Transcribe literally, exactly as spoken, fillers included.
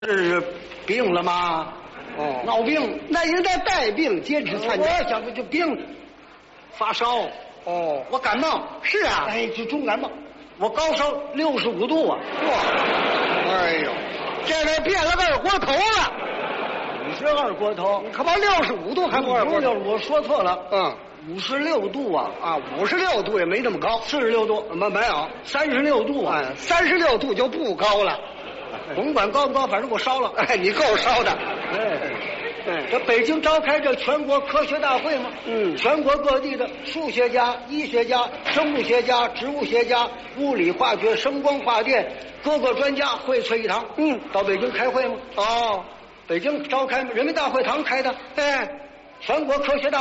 这是病了吗？ 哦， 闹病， 那应该带病坚持参我加。 想的就病，发烧， 哦， 我感冒， 是啊， 哎，就重感冒，我高烧六十五度啊！ 哇，哎呦，这位变了个二锅头了。 你是二锅头， 可把六十五度还不二锅头？ 我说错了， 嗯， 五十六度啊啊，五十六度也没那么高， 四十六度， 没没有， 三十六度啊， 哎，三十六度就不高了。 甭管高不高，反正我烧了。 哎，你够烧的。 哎， 哎， 这北京召开这全国科学大会嘛， 嗯全国各地的数学家、医学家、生物学家、植物学家、物理、化学、声光、化电各个专家荟萃一堂， 嗯， 到北京开会嘛。 哦， 北京召开人民大会堂开的， 哎， 全国科学大